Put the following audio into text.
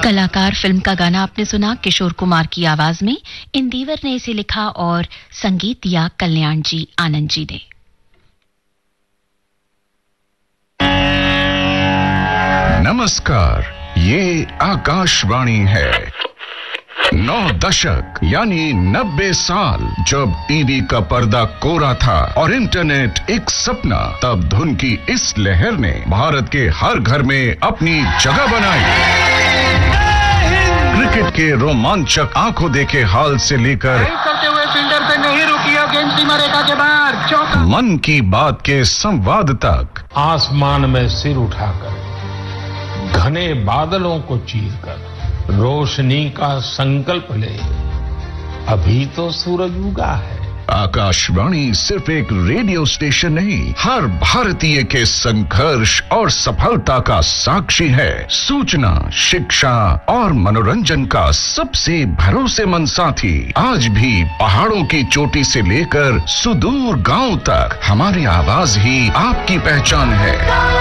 कलाकार फिल्म का गाना आपने सुना किशोर कुमार की आवाज में। इंदिवर ने इसे लिखा और संगीत दिया कल्याण जी आनंद जी ने। नमस्कार, ये आकाशवाणी है। 9 दशक यानी 90 साल जब टीवी का पर्दा कोरा था और इंटरनेट एक सपना, तब धुन की इस लहर ने भारत के हर घर में अपनी जगह बनाई। क्रिकेट के रोमांचक आंखों देखे हाल से लेकर करते हुए फील्डर से नहीं रुकी और गेंद सीमा रेखा के बाहर चौका। मन की बात के संवाद तक, आसमान में सिर उठाकर घने बादलों को चीरकर रोशनी का संकल्प ले, अभी तो सूरज उगा है। आकाशवाणी सिर्फ एक रेडियो स्टेशन नहीं, हर भारतीय के संघर्ष और सफलता का साक्षी है। सूचना, शिक्षा और मनोरंजन का सबसे भरोसेमंद साथी। आज भी पहाड़ों की चोटी से लेकर सुदूर गांव तक हमारी आवाज ही आपकी पहचान है।